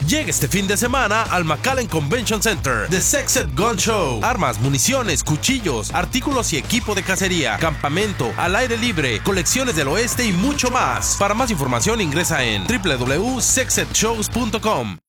Llega este fin de semana al McAllen Convention Center, The Sexed Gun Show. Armas, municiones, cuchillos, artículos y equipo de cacería, campamento, al aire libre, colecciones del oeste y mucho más. Para más información ingresa en www.sexedshows.com.